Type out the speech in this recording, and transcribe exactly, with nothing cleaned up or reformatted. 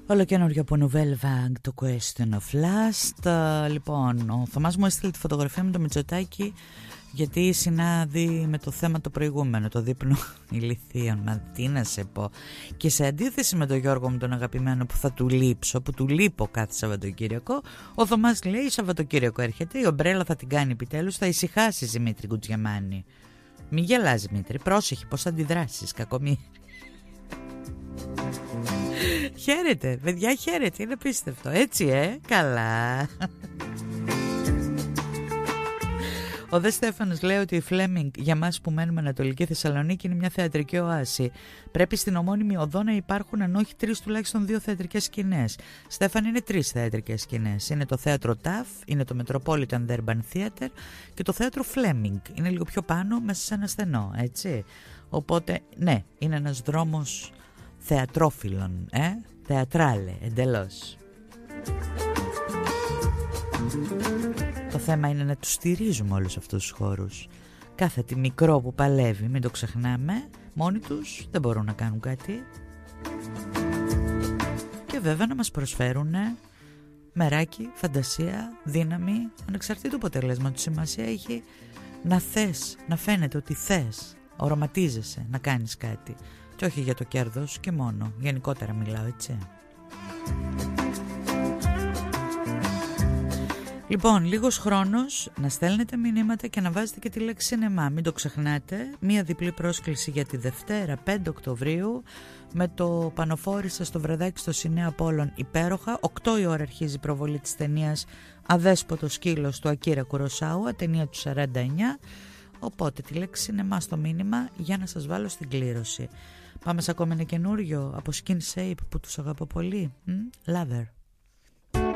Όλο καινούριο από Nouvelle Vague, το Question of Last. Λοιπόν, ο Θωμάς μου έστειλε τη φωτογραφία με το Μητσοτάκη γιατί συνάδει με το θέμα το προηγούμενο, το δείπνο ηλιθείων. Μα τι να σε πω. Και σε αντίθεση με τον Γιώργο μου τον αγαπημένο που θα του λείψω, που του λείπω κάθε Σαββατοκύριακο, ο Θωμάς λέει Σαββατοκύριακο έρχεται, η ομπρέλα θα την κάνει επιτέλους, θα ησυχάσει Δημήτρη Κουτζιαμάνη. Μη γελάς Δημήτρη, πρόσεχε πως θα αντιδράσεις, κακομοίρη. Χαίρετε, παιδιά, χαίρετε, είναι απίστευτο. Έτσι, ε, καλά. Ο Δε Στέφανος λέει ότι η Φλέμινγκ για μας που μένουμε Ανατολική Θεσσαλονίκη είναι μια θεατρική οάση. Πρέπει στην ομώνυμη οδό να υπάρχουν αν όχι τρεις τουλάχιστον δύο θεατρικές σκηνές. Στέφαν, είναι τρεις θεατρικές σκηνές. Είναι το θέατρο ταφ, είναι το Metropolitan Urban Theater και το θέατρο Φλέμινγκ. Είναι λίγο πιο πάνω μέσα σε ένα στενό, έτσι. Οπότε, ναι, είναι ένας δρόμος θεατρόφιλων, ε, θεατράλε, εντελώς. Το θέμα είναι να τους στηρίζουμε όλους αυτούς τους χώρους. Κάθε τι μικρό που παλεύει, μην το ξεχνάμε, μόνοι τους δεν μπορούν να κάνουν κάτι. Και βέβαια να μας προσφέρουν μεράκι, φαντασία, δύναμη, ανεξαρτήτου αποτελέσματος. Σημασία έχει να θες, να φαίνεται ότι θες, οραματίζεσαι να κάνεις κάτι. Και όχι για το κέρδος και μόνο, γενικότερα μιλάω, έτσι. Λοιπόν, λίγος χρόνος να στέλνετε μηνύματα και να βάζετε και τη λέξη σινεμά. Μην το ξεχνάτε, μία διπλή πρόσκληση για τη Δευτέρα πέντε Οκτωβρίου με το Πανοφόρησα στο βραδάκι στο Σινέα Απόλλων υπέροχα. οκτώ η ώρα αρχίζει η προβολή της ταινίας Αδέσποτο σκύλος του Ακίρα Κουροσάουα, ταινία του σαράντα εννιά. Οπότε τη λέξη σινεμά στο μήνυμα για να σας βάλω στην κλήρωση. Πάμε σε ακόμα ένα καινούριο από Skin Shape που τους αγαπώ πολύ. Mm? Lover.